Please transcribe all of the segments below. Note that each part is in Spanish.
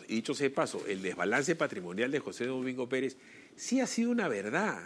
y dicho sea de paso, el desbalance patrimonial de José Domingo Pérez sí ha sido una verdad.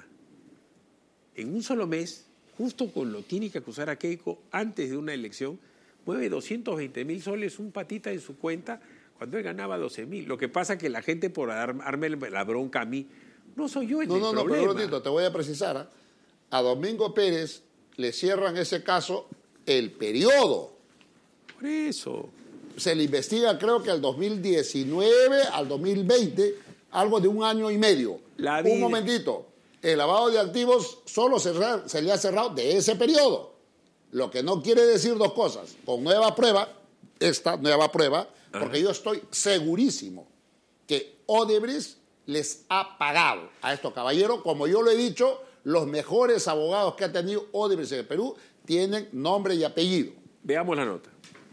En un solo mes, justo con lo tiene que acusar a Keiko antes de una elección, mueve 220.000 soles un patita en su cuenta cuando él ganaba 12.000. Lo que pasa es que la gente por darme la bronca a mí, no soy yo el del problema. Pero Rotito, te voy a precisar. A Domingo Pérez le cierran ese caso el periodo. Por eso. Se le investiga creo que al 2019, al 2020, algo de 1 año y medio. Un momentito. El lavado de activos solo se le ha cerrado de ese periodo. Lo que no quiere decir dos cosas. Con nueva prueba, esta nueva prueba, porque yo estoy segurísimo que Odebrecht les ha pagado a estos caballeros. Como yo lo he dicho, los mejores abogados que ha tenido Odebrecht en el Perú tienen nombre y apellido. Veamos la nota.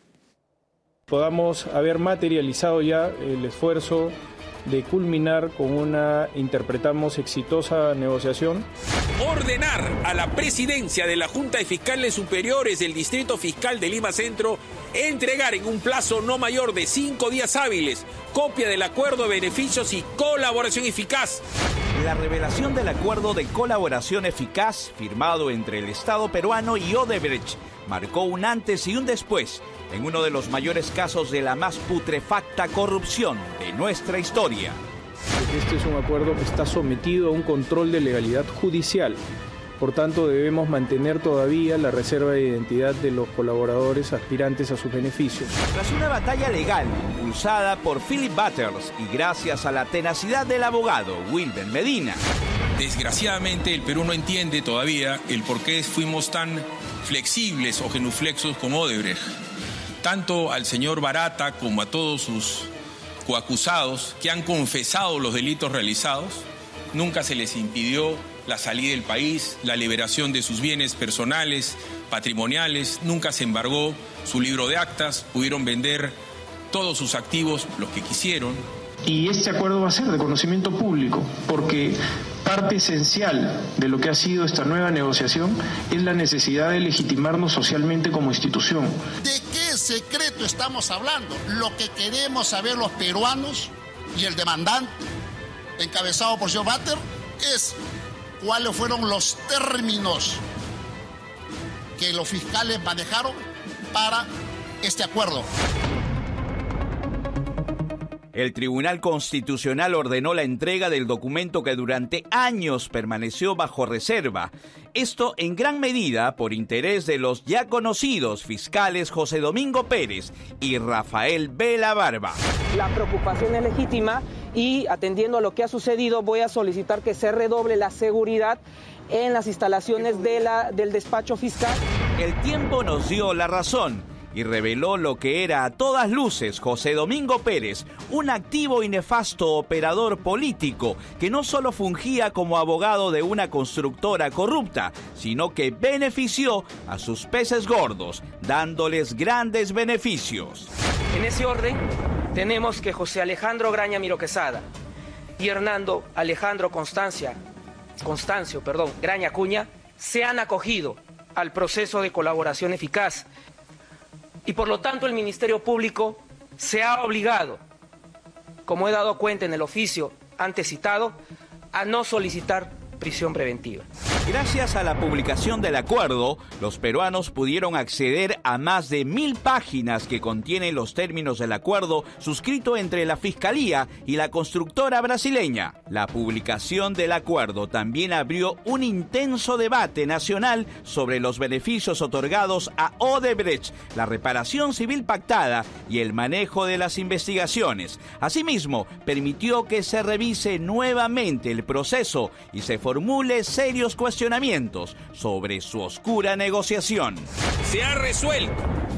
Podamos haber materializado ya el esfuerzo de culminar con una, interpretamos, exitosa negociación. Ordenar a la presidencia de la Junta de Fiscales Superiores del Distrito Fiscal de Lima Centro entregar en un plazo no mayor de 5 días hábiles copia del acuerdo de beneficios y colaboración eficaz. La revelación del acuerdo de colaboración eficaz firmado entre el Estado peruano y Odebrecht marcó un antes y un después en uno de los mayores casos de la más putrefacta corrupción de nuestra historia. Este es un acuerdo que está sometido a un control de legalidad judicial. Por tanto, debemos mantener todavía la reserva de identidad de los colaboradores aspirantes a sus beneficios. Tras una batalla legal impulsada por Philip Butters y gracias a la tenacidad del abogado Wilber Medina. Desgraciadamente, el Perú no entiende todavía el por qué fuimos tan flexibles o genuflexos con Odebrecht. Tanto al señor Barata como a todos sus coacusados que han confesado los delitos realizados, nunca se les impidió la salida del país, la liberación de sus bienes personales, patrimoniales, nunca se embargó su libro de actas, pudieron vender todos sus activos, los que quisieron. Y este acuerdo va a ser de conocimiento público, porque parte esencial de lo que ha sido esta nueva negociación es la necesidad de legitimarnos socialmente como institución. ¿De qué secreto estamos hablando? Lo que queremos saber los peruanos y el demandante, encabezado por el señor Batter, es cuáles fueron los términos que los fiscales manejaron para este acuerdo. El Tribunal Constitucional ordenó la entrega del documento que durante años permaneció bajo reserva. Esto en gran medida por interés de los ya conocidos fiscales José Domingo Pérez y Rafael Vela Barba. La preocupación es legítima y atendiendo a lo que ha sucedido voy a solicitar que se redoble la seguridad en las instalaciones del despacho fiscal. El tiempo nos dio la razón y reveló lo que era a todas luces José Domingo Pérez, un activo y nefasto operador político que no solo fungía como abogado de una constructora corrupta, sino que benefició a sus peces gordos, dándoles grandes beneficios. En ese orden, tenemos que José Alejandro Graña Miro Quesada y Hernando Alejandro Constancio Graña Acuña se han acogido al proceso de colaboración eficaz. Y por lo tanto el Ministerio Público se ha obligado, como he dado cuenta en el oficio antes citado, a no solicitar prisión preventiva. Gracias a la publicación del acuerdo, los peruanos pudieron acceder a más de 1000 páginas que contienen los términos del acuerdo suscrito entre la Fiscalía y la constructora brasileña. La publicación del acuerdo también abrió un intenso debate nacional sobre los beneficios otorgados a Odebrecht, la reparación civil pactada y el manejo de las investigaciones. Asimismo, permitió que se revise nuevamente el proceso y se formule serios cuestionamientos sobre su oscura negociación. Se ha resuelto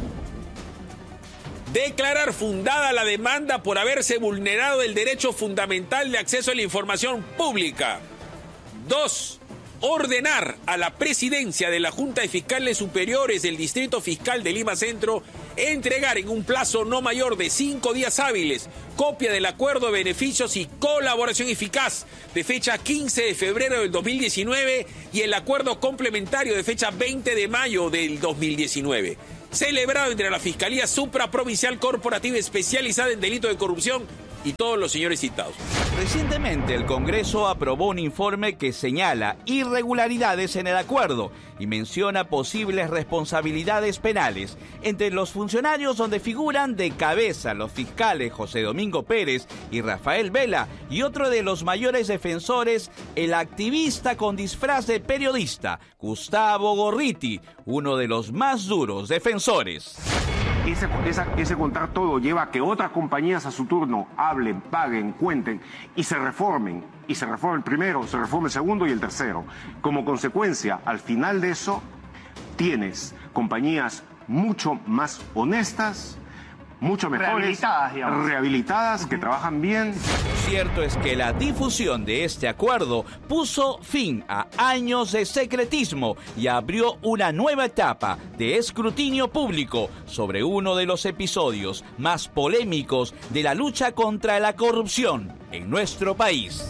declarar fundada la demanda por haberse vulnerado el derecho fundamental de acceso a la información pública. 2. Ordenar a la presidencia de la Junta de Fiscales Superiores del Distrito Fiscal de Lima Centro entregar en un plazo no mayor de 5 días hábiles copia del acuerdo de beneficios y colaboración eficaz de fecha 15 de febrero del 2019 y el acuerdo complementario de fecha 20 de mayo del 2019. Celebrado entre la Fiscalía Supraprovincial Corporativa Especializada en Delito de Corrupción y todos los señores citados. Recientemente el Congreso aprobó un informe que señala irregularidades en el acuerdo y menciona posibles responsabilidades penales entre los funcionarios, donde figuran de cabeza los fiscales José Domingo Pérez y Rafael Vela, y otro de los mayores defensores, el activista con disfraz de periodista Gustavo Gorriti, uno de los más duros defensores. Ese contar todo lleva a que otras compañías a su turno hablen, paguen, cuenten y se reformen. Y se reforme el primero, se reforme el segundo y el tercero. Como consecuencia, al final de eso, tienes compañías mucho más honestas, mucho mejores, rehabilitadas, que trabajan bien. Cierto es que la difusión de este acuerdo puso fin a años de secretismo y abrió una nueva etapa de escrutinio público sobre uno de los episodios más polémicos de la lucha contra la corrupción en nuestro país.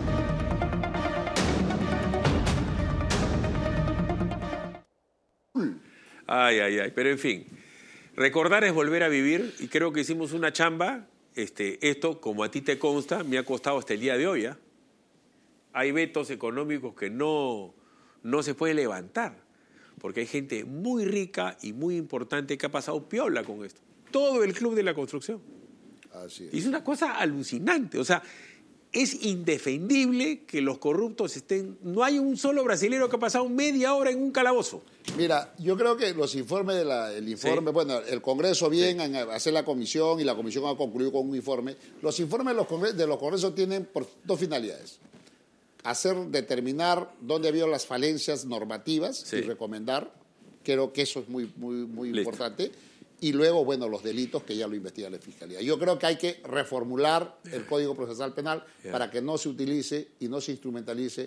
Pero en fin. Recordar es volver a vivir, y creo que hicimos una chamba. Esto, como a ti te consta, me ha costado hasta el día de hoy. Hay vetos económicos que no se puede levantar, porque hay gente muy rica y muy importante que ha pasado piola con esto. Todo el club de la construcción. Así es. Y es una cosa alucinante. O sea, es indefendible que los corruptos estén... No hay un solo brasilero que ha pasado media hora en un calabozo. Mira, yo creo que los informes Sí. Bueno, el Congreso bien en hacer la comisión, y la comisión ha concluido con un informe. Los informes de los congresos tienen por dos finalidades: determinar dónde había las falencias normativas y recomendar. Creo que eso es muy importante. Y luego, bueno, los delitos que ya lo investiga la Fiscalía. Yo creo que hay que reformular el Código Procesal Penal para que no se utilice y no se instrumentalice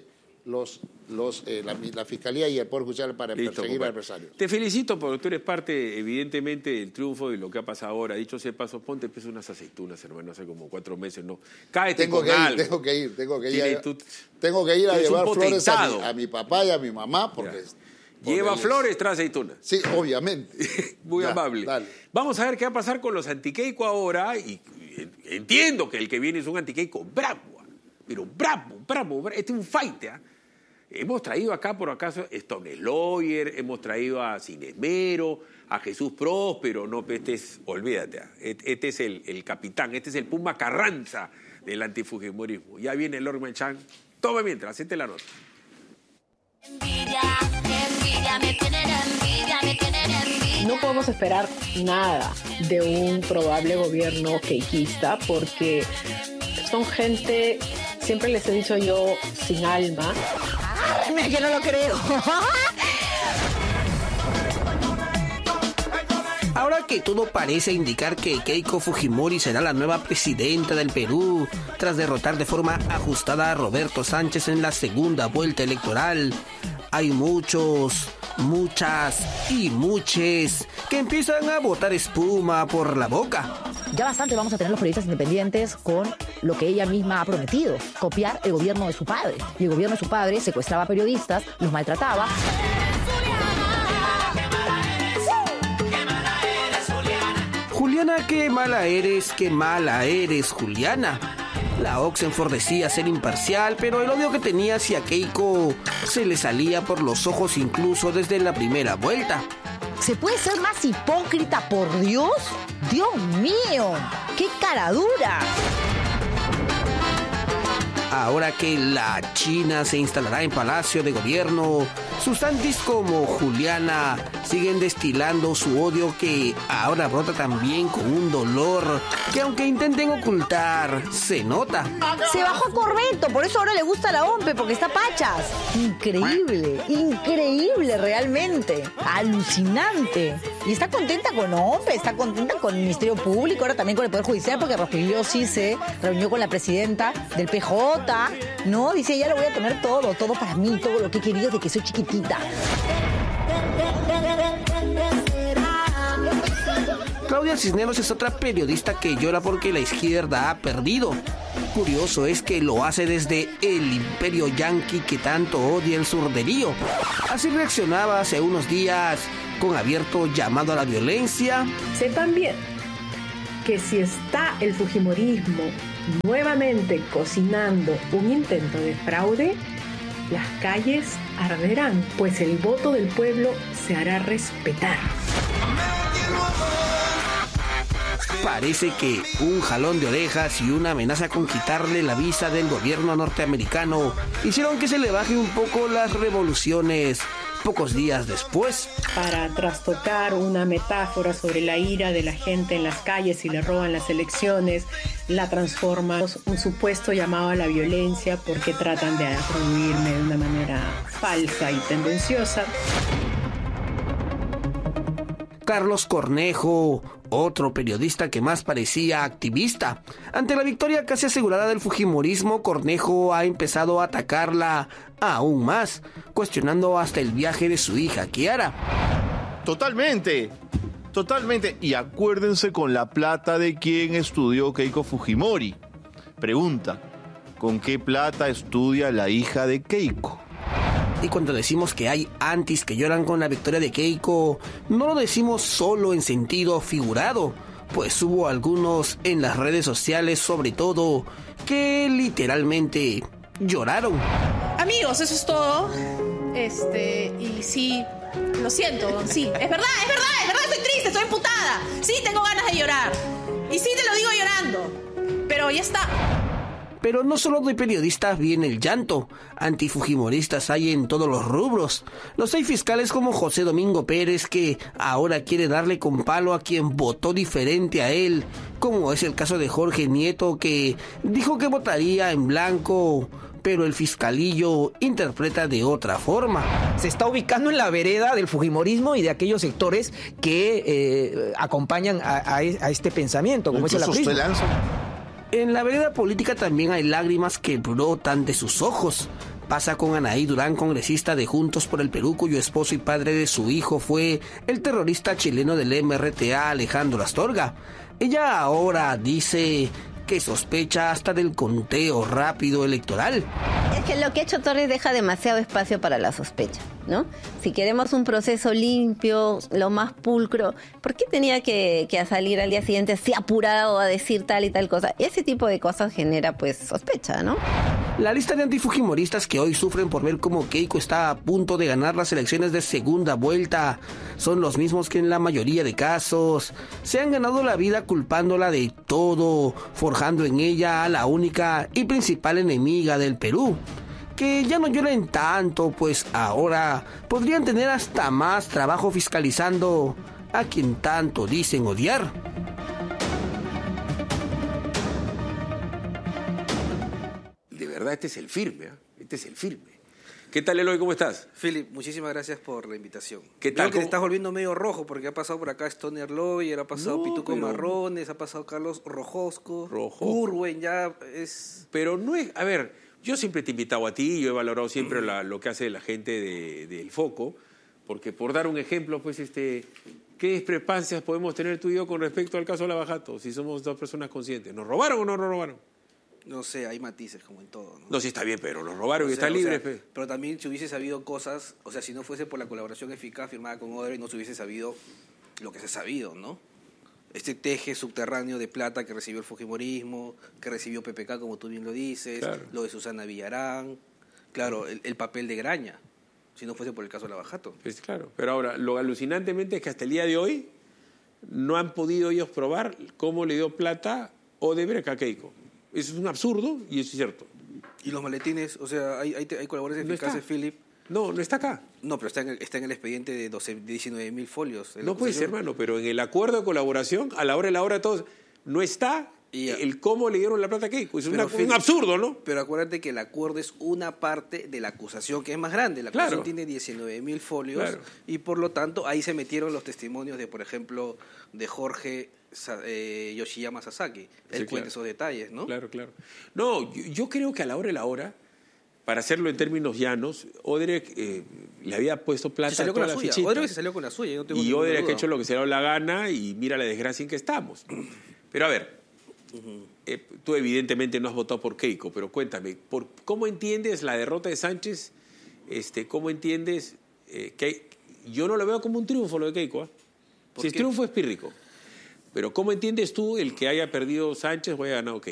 la Fiscalía y el Poder Judicial para perseguir al adversario. Te felicito porque tú eres parte, evidentemente, del triunfo y lo que ha pasado ahora. Dicho sea de paso, ponte pues unas aceitunas, hermano, hace como 4 meses, ¿no? Cáete con algo. Tengo que ir a llevar flores a mi papá y a mi mamá porque... Lleva flores, trae aceitunas. Sí, obviamente. Muy amable. Dale. Vamos a ver qué va a pasar con los antiqueicos ahora. Y entiendo que el que viene es un antiqueico bravo, pero bravo. Este es un fight, ¿eh? Hemos traído acá, por acaso, Stone Lawyer, hemos traído a Cinesmero, a Jesús Próspero. No, este es, olvídate, este es el capitán, este es el Puma Carranza del antifujimorismo. Ya viene Lord Menchan. Toma mientras, hacete la nota. No podemos esperar nada de un probable gobierno queiquista porque son gente, siempre les he dicho yo, sin alma. Yo no lo creo. Ahora que todo parece indicar que Keiko Fujimori será la nueva presidenta del Perú, tras derrotar de forma ajustada a Roberto Sánchez en la segunda vuelta electoral, hay muchos, muchas y muches que empiezan a botar espuma por la boca. Ya bastante vamos a tener los periodistas independientes con lo que ella misma ha prometido, copiar el gobierno de su padre. Y el gobierno de su padre secuestraba periodistas, los maltrataba. Juliana, qué mala eres, Juliana. La Oxenford decía ser imparcial, pero el odio que tenía hacia Keiko se le salía por los ojos incluso desde la primera vuelta. ¿Se puede ser más hipócrita, por Dios? ¡Dios mío! ¡Qué cara dura! Ahora que la China se instalará en Palacio de Gobierno, sus antis como Juliana siguen destilando su odio, que ahora brota también con un dolor que, aunque intenten ocultar, se nota. Se bajó a Corbeto, por eso ahora le gusta la OMPE, porque está pachas. Increíble realmente. Alucinante. Y está contenta con OMPE, está contenta con el Ministerio Público, ahora también con el Poder Judicial, porque Rogelio sí se reunió con la presidenta del PJ, ¿no? Dice, ya le voy a tener todo para mí, todo lo que he querido desde que soy chiquitita. Claudia Cisneros es otra periodista que llora porque la izquierda ha perdido. Curioso es que lo hace desde el imperio yanqui que tanto odia el surderío. Así reaccionaba hace unos días con abierto llamado a la violencia. Sepan bien que si está el fujimorismo nuevamente cocinando un intento de fraude, las calles arderán, pues el voto del pueblo se hará respetar. Parece que un jalón de orejas y una amenaza con quitarle la visa del gobierno norteamericano hicieron que se le bajen un poco las revoluciones. Pocos días después, para trastocar una metáfora sobre la ira de la gente en las calles si le roban las elecciones, la transforma en un supuesto llamado a la violencia porque tratan de atribuirme de una manera falsa y tendenciosa. Carlos Cornejo, otro periodista que más parecía activista. Ante la victoria casi asegurada del fujimorismo, Cornejo ha empezado a atacarla aún más, cuestionando hasta el viaje de su hija, Kiara. Totalmente. Y acuérdense con la plata de quien estudió Keiko Fujimori. Pregunta, ¿con qué plata estudia la hija de Keiko? Y cuando decimos que hay antis que lloran con la victoria de Keiko, no lo decimos solo en sentido figurado, pues hubo algunos en las redes sociales sobre todo que literalmente lloraron. Amigos, eso es todo. Y sí, lo siento, sí, es verdad, estoy triste, estoy emputada. Sí, tengo ganas de llorar. Y sí, te lo digo llorando. Pero ya está. Pero no solo de periodistas viene el llanto, antifujimoristas hay en todos los rubros. Los hay fiscales como José Domingo Pérez, que ahora quiere darle con palo a quien votó diferente a él, como es el caso de Jorge Nieto, que dijo que votaría en blanco, pero el fiscalillo interpreta de otra forma. Se está ubicando en la vereda del fujimorismo y de aquellos sectores que acompañan a este pensamiento, como es el aprismo. En la vereda política también hay lágrimas que brotan de sus ojos. Pasa con Anaí Durán, congresista de Juntos por el Perú, cuyo esposo y padre de su hijo fue el terrorista chileno del MRTA, Alejandro Astorga. Ella ahora dice que sospecha hasta del conteo rápido electoral. Es que lo que ha hecho Torres deja demasiado espacio para la sospecha, ¿no? Si queremos un proceso limpio, lo más pulcro, ¿por qué tenía que salir al día siguiente así apurado a decir tal y tal cosa? Ese tipo de cosas genera, pues, sospecha, ¿no? La lista de antifujimoristas que hoy sufren por ver cómo Keiko está a punto de ganar las elecciones de segunda vuelta son los mismos que en la mayoría de casos se han ganado la vida culpándola de todo, forjando en ella a la única y principal enemiga del Perú. Que ya no lloren tanto, pues ahora podrían tener hasta más trabajo fiscalizando a quien tanto dicen odiar. De verdad, este es el firme, ¿eh? Este es el firme. ¿Qué tal, Eloy? ¿Cómo estás? Philip, muchísimas gracias por la invitación. ¿Qué tal? Creo que te estás volviendo medio rojo porque ha pasado por acá Stoner Lawyer, ha pasado Pituco Marrones, ha pasado Carlos Rojosco, Urwen, ya es... Pero no es... A ver, yo siempre te he invitado a ti, yo he valorado siempre lo que hace la gente del Foco, porque por dar un ejemplo, pues, ¿qué discrepancias podemos tener tú y yo con respecto al caso Lavajato, si somos dos personas conscientes? ¿Nos robaron o no nos robaron? No sé, hay matices como en todo, ¿no? No, sí está bien, pero nos robaron y está libre. Pero también si hubiese sabido cosas, o sea, si no fuese por la colaboración eficaz firmada con Odebrecht, no se hubiese sabido lo que se ha sabido, ¿no? Este teje subterráneo de plata que recibió el fujimorismo, que recibió PPK, como tú bien lo dices, claro. Lo de Susana Villarán, claro, el papel de Graña, si no fuese por el caso Lavajato. Pues claro, pero ahora, lo alucinantemente es que hasta el día de hoy no han podido ellos probar cómo le dio plata Odebrecht a Keiko. Eso es un absurdo y eso es cierto. ¿Y los maletines? O sea, hay colaboradores eficaces, Philip. No está acá. No, pero está en el expediente de 19.000 folios. No puede ser, hermano, pero en el acuerdo de colaboración, a la hora de la hora, todos, no está el cómo le dieron la plata a Keiko. Es un absurdo, ¿no? Pero acuérdate que el acuerdo es una parte de la acusación que es más grande. La acusación tiene 19.000 folios y por lo tanto ahí se metieron los testimonios de, por ejemplo, de Jorge Yoshiyama Sasaki. Él cuenta esos detalles, ¿no? Claro. No, yo creo que a la hora de la hora, para hacerlo en términos llanos, Odebrecht le había puesto plata a toda la fichita. Odebrecht se salió con la suya. No tengo y Odebrecht ha hecho lo que se le ha dado la gana y mira la desgracia en que estamos. Pero a ver, tú evidentemente no has votado por Keiko, pero cuéntame, ¿cómo entiendes la derrota de Sánchez? ¿Cómo entiendes que yo no lo veo como un triunfo lo de Keiko? Si el triunfo es pírrico. Pero ¿cómo entiendes tú el que haya perdido Sánchez o haya ganado Keiko?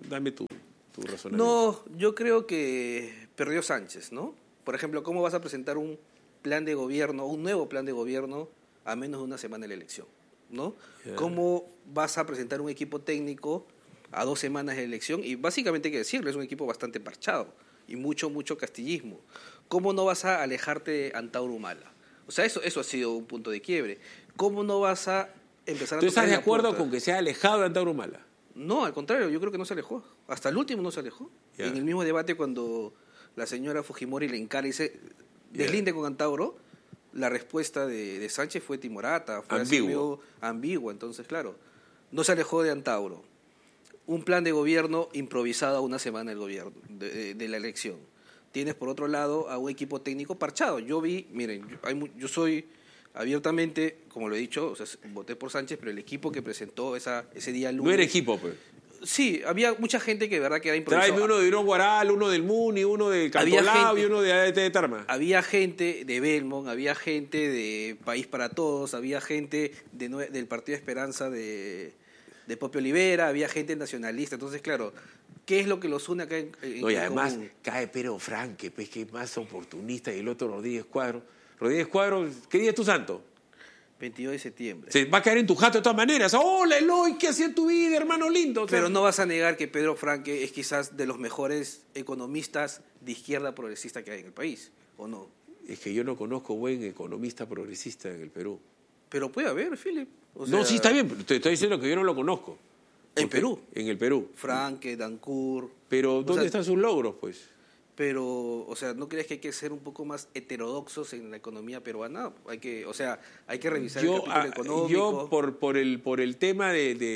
Dame tu razonamiento. No, yo creo que perdió Sánchez, ¿no? Por ejemplo, ¿cómo vas a presentar un plan de gobierno, un nuevo plan de gobierno a menos de una semana de la elección, ¿no? Yeah. ¿Cómo vas a presentar un equipo técnico a 2 semanas de la elección? Y básicamente hay que decirlo, es un equipo bastante parchado y mucho castillismo. ¿Cómo no vas a alejarte de Antauro Humala? O sea, eso ha sido un punto de quiebre. ¿Cómo no vas a empezar a... ¿Tú estás de acuerdo con que se ha alejado de Antauro Humala? No, al contrario, yo creo que no se alejó. Hasta el último no se alejó. Yeah. En el mismo debate cuando la señora Fujimori le encara y se deslinde con Antauro, la respuesta de Sánchez fue timorata, fue ambigua. Entonces, claro, no se alejó de Antauro. Un plan de gobierno improvisado a una semana del gobierno, de la elección. Tienes, por otro lado, a un equipo técnico parchado. Yo vi, miren, yo soy abiertamente, como lo he dicho, o sea, voté por Sánchez, pero el equipo que presentó ese día lunes... No era equipo, pues. Sí, había mucha gente que de verdad que era improvisado. Tráeme uno de Irón Guaral, uno del Muni, uno de Cantolao y uno de ADT de Tarma. Había gente de Belmont, había gente de País para Todos, había gente del Partido Esperanza de Pope Olivera, había gente nacionalista. Entonces, claro, ¿qué es lo que los une acá en no, y además común? Cae Pedro Franque, pues, que es más oportunista, y el otro Rodríguez Cuadro. Rodríguez Cuadro, ¿qué día es tu santo? 22 de septiembre. Se va a caer en tu jato de todas maneras. ¡Hola, Eloy! ¿Qué hacía en tu vida, hermano lindo? O sea, pero no vas a negar que Pedro Franque es quizás de los mejores economistas de izquierda progresista que hay en el país, ¿o no? Es que yo no conozco buen economista progresista en el Perú. Pero puede haber, Philip. O sea, no, sí, está bien. Te estoy diciendo que yo no lo conozco. ¿En Perú? En el Perú. Franque, Dancourt. Pero ¿dónde están sus logros, pues? Pero, o sea, ¿no crees que hay que ser un poco más heterodoxos en la economía peruana? Hay que revisar el capítulo económico. Yo, por el tema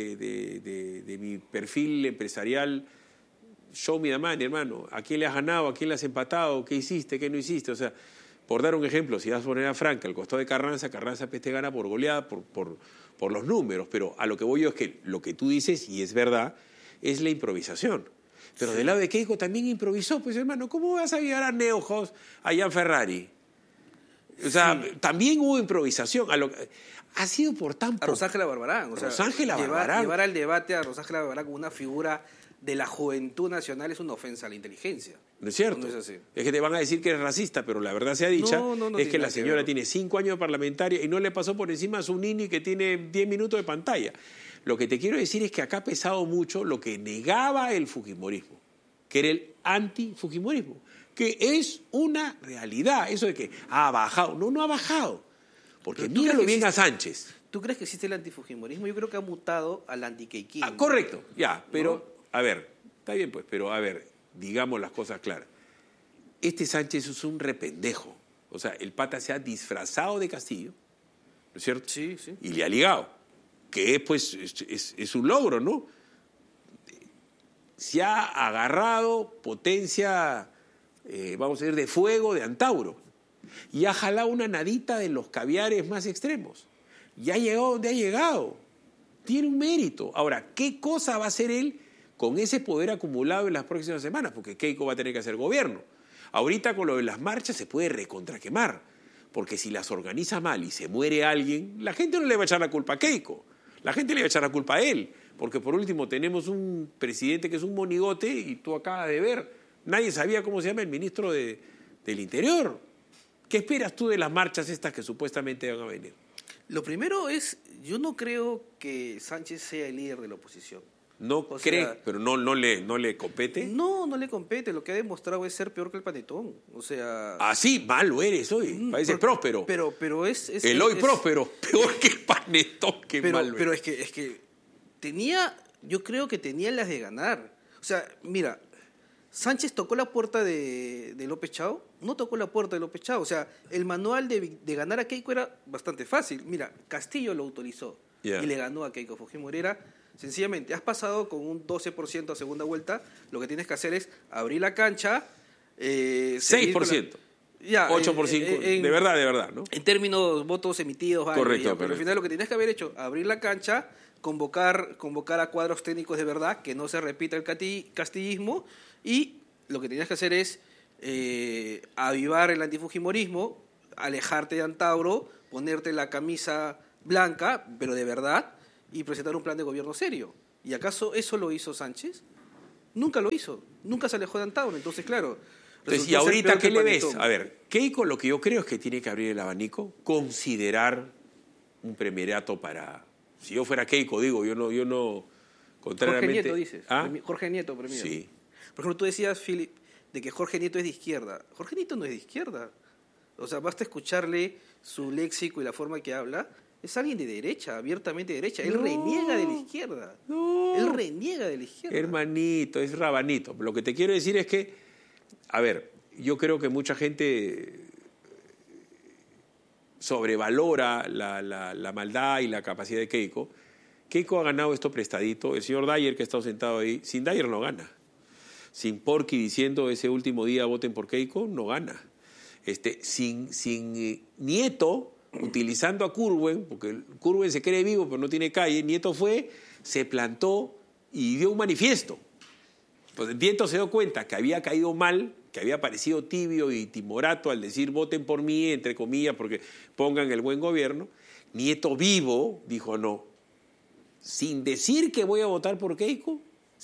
de mi perfil empresarial, show me the money, hermano. ¿A quién le has ganado? ¿A quién le has empatado? ¿Qué hiciste? ¿Qué no hiciste? O sea, por dar un ejemplo, si vas a poner a Franca al costado de Carranza te gana por goleada, por los números. Pero a lo que voy yo es que lo que tú dices, y es verdad, es la improvisación. Pero del lado de Keiko también improvisó, pues hermano, ¿cómo vas a guiar a Neuhaus, a Jan Ferrari? O sea, también hubo improvisación. Ha sido por tan poco. A Rosángela Barbarán. O sea, llevar al debate a Rosángela Barbarán como una figura de la juventud nacional es una ofensa a la inteligencia. No es cierto. No es así. Es que te van a decir que es racista, pero la verdad sea dicha, es que la señora tiene 5 años de parlamentaria y no le pasó por encima a su nini que tiene 10 minutos de pantalla. Lo que te quiero decir es que acá ha pesado mucho lo que negaba el fujimorismo, que era el anti-fujimorismo, que es una realidad. Eso de que ha bajado. No ha bajado. Porque míralo bien a Sánchez. ¿Tú crees que existe el antifujimorismo? Yo creo que ha mutado al anti-queiquismo. Correcto, ya, pero, a ver, está bien pues, pero a ver, digamos las cosas claras. Este Sánchez es un rependejo. O sea, el pata se ha disfrazado de Castillo, ¿no es cierto? Sí. Y le ha ligado. Que pues es un logro, ¿no? Se ha agarrado potencia, vamos a decir, de fuego de Antauro. Y ha jalado una nadita de los caviares más extremos. Y ha llegado donde ha llegado. Tiene un mérito. Ahora, ¿qué cosa va a hacer él con ese poder acumulado en las próximas semanas? Porque Keiko va a tener que hacer gobierno. Ahorita con lo de las marchas se puede recontraquemar. Porque si las organiza mal y se muere alguien, la gente no le va a echar la culpa a Keiko. La gente le va a echar la culpa a él, porque por último tenemos un presidente que es un monigote y tú acabas de ver, nadie sabía cómo se llama el ministro del Interior. ¿Qué esperas tú de las marchas estas que supuestamente van a venir? Lo primero es, yo no creo que Sánchez sea el líder de la oposición. ¿No cree, pero no le compete? No le compete. Lo que ha demostrado es ser peor que el Panetón. O sea... Así, malo eres hoy. Parece próspero. Pero es Eloy próspero, peor que el Panetón, que malo. Pero es que yo creo que tenía las de ganar. O sea, mira, Sánchez tocó la puerta de López Chao, no tocó la puerta de López Chao. O sea, el manual de ganar a Keiko era bastante fácil. Mira, Castillo lo autorizó y le ganó a Keiko Fujimori. Sencillamente, has pasado con un 12% a segunda vuelta, lo que tienes que hacer es abrir la cancha... 6%. 8%, de verdad, ¿no? En términos votos emitidos, correcto, pero al final lo que tienes que haber hecho, abrir la cancha, convocar a cuadros técnicos de verdad, que no se repita el castillismo, y lo que tienes que hacer es avivar el antifujimorismo, alejarte de Antauro, ponerte la camisa blanca, pero de verdad, y presentar un plan de gobierno serio. ¿Y acaso eso lo hizo Sánchez? Nunca lo hizo. Nunca se alejó de Antauro. Entonces, claro. Entonces, ¿y ahorita qué le ves? A ver, Keiko lo que yo creo es que tiene que abrir el abanico, considerar un premierato para... Si yo fuera Keiko, digo, yo no contrariamente... Jorge Nieto, dices. ¿Ah? Jorge Nieto, premier. Sí. Por ejemplo, tú decías, Philip, de que Jorge Nieto es de izquierda. Jorge Nieto no es de izquierda. O sea, basta escucharle su léxico y la forma que habla. Es alguien de derecha, abiertamente de derecha. Él reniega de la izquierda. Él reniega de la izquierda. Hermanito, es rabanito. Lo que te quiero decir es que, a ver, yo creo que mucha gente sobrevalora la maldad y la capacidad de Keiko. Keiko ha ganado esto prestadito. El señor Dyer, que ha estado sentado ahí, sin Dyer no gana. Sin Porky diciendo ese último día voten por Keiko, no gana. Sin Nieto, utilizando a Curwen, porque Curwen se cree vivo pero no tiene calle, Nieto fue, se plantó y dio un manifiesto. Pues Nieto se dio cuenta que había caído mal, que había parecido tibio y timorato al decir voten por mí, entre comillas, porque pongan el buen gobierno. Nieto vivo dijo no, sin decir que voy a votar por Keiko,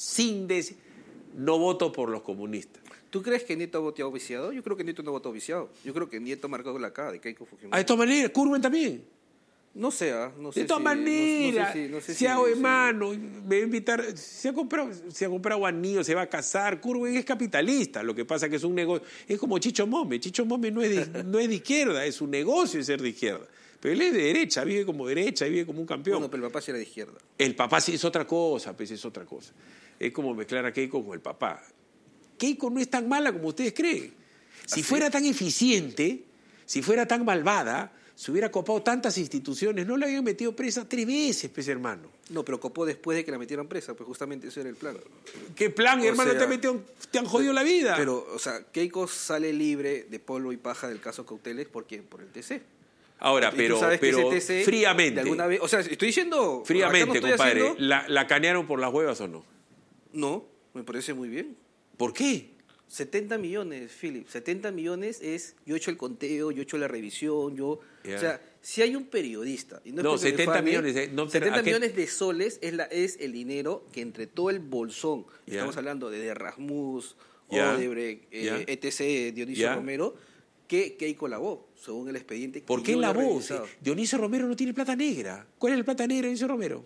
no voto por los comunistas. ¿Tú crees que Nieto ha votado viciado? Yo creo que Nieto no ha votado viciado. Yo creo que Nieto ha marcado la cara de Keiko Fujimori. De todas maneras, Curwen también. No sé, no sé. De todas maneras, se hago hermano, me va a invitar, se ha comprado anillos, se va a casar. Curwen es capitalista, lo que pasa que es un negocio. Es como Chicho Mome. Chicho Mome no es de izquierda, es un negocio ser de izquierda. Pero él es de derecha, vive como derecha, vive como un campeón. Bueno, pero el papá sí era de izquierda. El papá sí es otra cosa, pues es otra cosa. Es como mezclar a Keiko con el papá. Keiko no es tan mala como ustedes creen. Si fuera tan eficiente, si fuera tan malvada, se hubiera copado tantas instituciones, no la habían metido presa 3 veces, pues, hermano. No, pero copó después de que la metieron presa, pues justamente ese era el plan. ¿Qué plan, hermano? Te han jodido la vida. Pero, o sea, Keiko sale libre de polvo y paja del caso Cauteles, ¿por qué? Por el TC. Ahora, pero TC, fríamente. De alguna vez, o sea, estoy diciendo... Fríamente, compadre, ¿la canearon por las huevas o no? No, me parece muy bien. ¿Por qué? 70 millones, Philip. 70 millones es... Yo he hecho el conteo, yo he hecho la revisión, O sea, si hay un periodista... Y no, 70 millones... 70 millones de soles es el dinero que entre todo el bolsón, estamos hablando de Rasmus, Odebrecht, ETC, Dionisio Romero, que Keiko lavó, según el expediente. ¿Por qué lavó? Dionisio Romero no tiene plata negra. ¿Cuál es la plata negra de Dionisio Romero?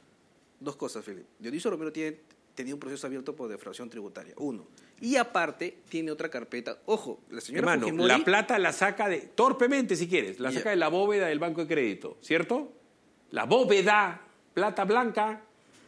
2 cosas, Philip. Dionisio Romero tenía un proceso abierto por defraudación tributaria, 1. Y aparte, tiene otra carpeta. Ojo, la señora Fujimori... la plata la saca torpemente, si quieres, saca de la bóveda del Banco de Crédito, ¿cierto? La bóveda, plata blanca,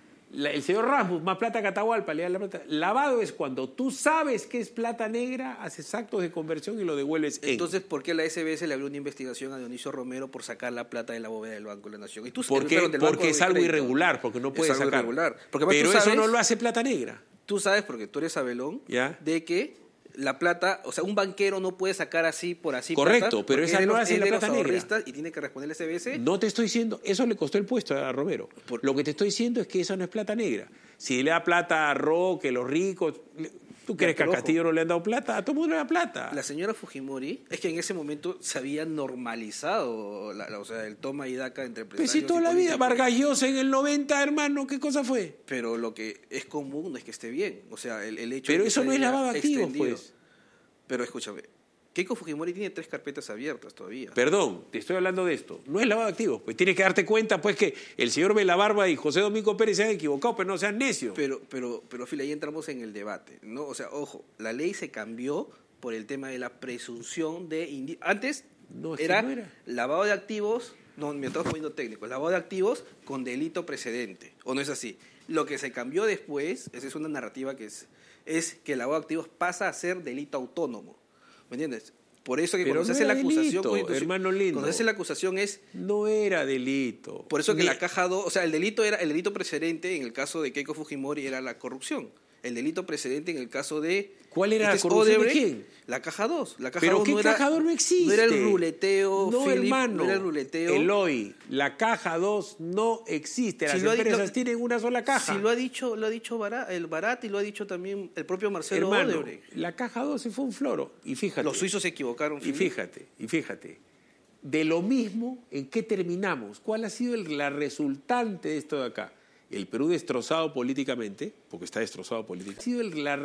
el señor Rasmus, más plata que Atahualpa, le da la plata. Lavado es cuando tú sabes que es plata negra, haces actos de conversión y lo devuelves Entonces, ¿por qué la SBS le abrió una investigación a Dionisio Romero por sacar la plata de la bóveda del Banco de la Nación? Porque es algo irregular, porque no puede sacar. Irregular. Pero eso no lo hace plata negra. Tú sabes, porque tú eres Abelón, de que la plata, o sea, un banquero no puede sacar así por así. Correcto, plata, pero esa no hace la plata negra. Y tiene que responder el SBS. No te estoy diciendo, eso le costó el puesto a Romero. Lo que te estoy diciendo es que eso no es plata negra. Si le da plata a Roque, los ricos, ¿tú crees que a Castillo no le han dado plata? A todo el mundo le da plata. La señora Fujimori, es que en ese momento se había normalizado o sea, el toma y daca entre empresarios. Pero si toda la vida, Vargas Llosa en el 90, hermano, ¿qué cosa fue? Pero lo que es común no es que esté bien. O sea, el hecho pero de que eso no es lavado de activos, pues. Pero escúchame, Keiko Fujimori tiene 3 carpetas abiertas todavía. Perdón, te estoy hablando de esto. No es lavado de activos. Pues tienes que darte cuenta, pues, que el señor Belabarba y José Domingo Pérez se han equivocado, pero no sean necios. Pero, Phil, ahí entramos en el debate, ¿no? O sea, ojo, la ley se cambió por el tema de la presunción de... Antes no era lavado de activos... No, me estaba poniendo técnico. Lavado de activos con delito precedente. ¿O no es así? Lo que se cambió después, esa es una narrativa que es que el lavado de activos pasa a ser delito autónomo. ¿Me entiendes? Por eso que cuando se hace la acusación... hermano lindo. Cuando se hace la acusación es... No era delito. Por eso que la caja 2... O sea, el delito precedente en el caso de Keiko Fujimori era la corrupción. El delito precedente en el caso de... ¿Cuál era la corrupción de quién? La caja 2. La caja ¿Pero 2 qué caja 2 no existe? No era el ruleteo, no, Philip, hermano. No era el ruleteo. Eloy, la caja 2 no existe. Las empresas tienen una sola caja. Si lo ha dicho el Barat y lo ha dicho también el propio Marcelo Odebrecht. La caja 2 se fue un floro. Y fíjate. Los suizos se equivocaron. Y fíjate. De lo mismo, ¿en qué terminamos? ¿Cuál ha sido la resultante de esto de acá? el Perú destrozado políticamente, porque está destrozado políticamente, ha sido la